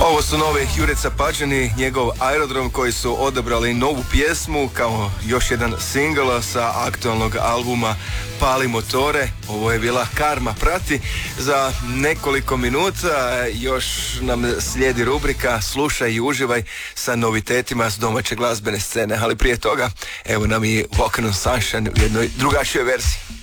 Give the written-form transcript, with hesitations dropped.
Ovo su nove Jurica Pađeni, njegov Aerodrom, koji su odabrali novu pjesmu kao još jedan singl sa aktualnog albuma Pali motore. Ovo je bila Karma prati. Za nekoliko minuta još nam slijedi rubrika Slušaj i uživaj sa novitetima s domaće glazbene scene, ali prije toga evo nam i Walkin' on Sunshine u jednoj drugačijoj verziji.